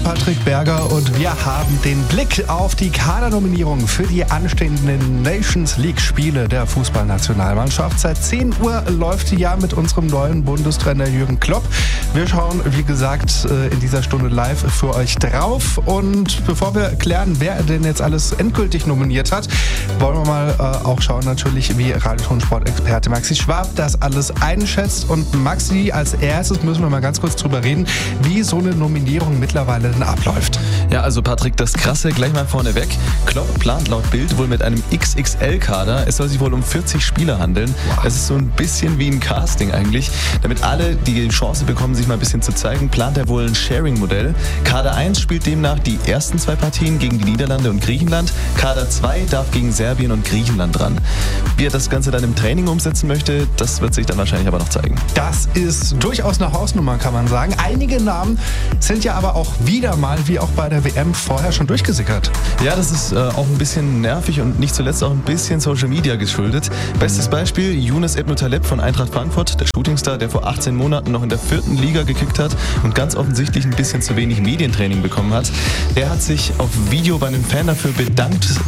Patrick Berger und wir haben den Blick auf die Kadernominierung für die anstehenden Nations League Spiele der Fußballnationalmannschaft. Seit 10 Uhr läuft die ja mit unserem neuen Bundestrainer Jürgen Klopp. Wir schauen, wie gesagt, in dieser Stunde live für euch drauf. Und bevor wir klären, wer denn jetzt alles endgültig nominiert hat, wollen wir mal auch schauen natürlich, wie Radiotonsport-Experte Maxi Schwab das alles einschätzt. Und Maxi, als erstes müssen wir mal ganz kurz drüber reden, wie so eine Nominierung mittlerweile denn abläuft. Ja, also Patrick, das Krasse gleich mal vorneweg. Klopp plant laut Bild wohl mit einem XXL-Kader. Es soll sich wohl um 40 Spieler handeln. Wow. Das ist so ein bisschen wie ein Casting eigentlich. Damit alle die Chance bekommen, sich mal ein bisschen zu zeigen, plant er wohl ein Sharing-Modell. Kader 1 spielt demnach die ersten 2 Partien gegen die Niederlande und Griechenland. Kader 2 darf gegen Serbien und Griechenland ran. Wie er das Ganze dann im Training umsetzen möchte, das wird sich dann wahrscheinlich aber noch zeigen. Das ist durchaus eine Hausnummer, kann man sagen. Einige Namen sind ja aber auch wieder mal, wie auch bei der WM, vorher schon durchgesickert. Ja, das ist auch ein bisschen nervig und nicht zuletzt auch ein bisschen Social Media geschuldet. Bestes Beispiel, Younes Ebn Taleb von Eintracht Frankfurt, der Shootingstar, der vor 18 Monaten noch in der 4. Liga gekickt hat und ganz offensichtlich ein bisschen zu wenig Medientraining bekommen hat. Der hat sich auf Video bei einem Fan dafür bedankt,